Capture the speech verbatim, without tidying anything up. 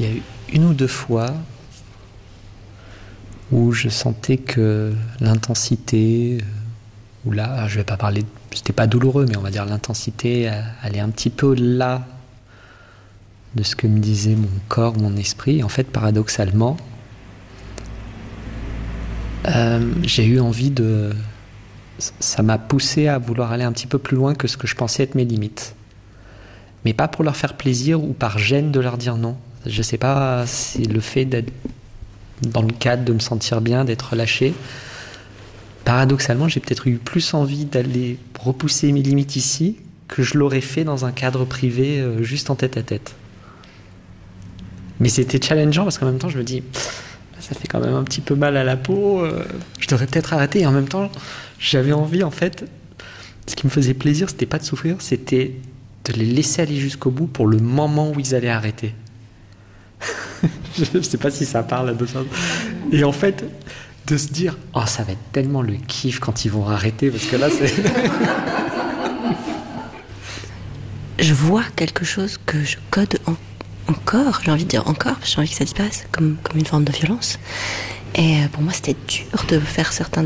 il y a eu une ou deux fois où je sentais que l'intensité, ou là, je vais pas parler, c'était pas douloureux, mais on va dire l'intensité allait un petit peu au-delà de ce que me disait mon corps, mon esprit. Et en fait, paradoxalement, euh, j'ai eu envie de... Ça m'a poussé à vouloir aller un petit peu plus loin que ce que je pensais être mes limites. Mais pas pour leur faire plaisir ou par gêne de leur dire non. Je sais pas si le fait d'être dans le cadre, de me sentir bien, d'être relâché. Paradoxalement, j'ai peut-être eu plus envie d'aller repousser mes limites ici que je l'aurais fait dans un cadre privé, euh, juste en tête à tête. Mais c'était challengeant parce qu'en même temps, je me dis, ça fait quand même un petit peu mal à la peau, euh, je devrais peut-être arrêter. Et en même temps, j'avais envie, en fait, ce qui me faisait plaisir, c'était pas de souffrir, c'était de les laisser aller jusqu'au bout pour le moment où ils allaient arrêter. Je sais pas si ça parle à deux choses. Et en fait, de se dire, oh, ça va être tellement le kiff quand ils vont arrêter, parce que là, c'est... Je vois quelque chose que je code en, encore, j'ai envie de dire encore, parce que j'ai envie que ça disparaisse, comme, comme une forme de violence. Et pour moi, c'était dur de faire certains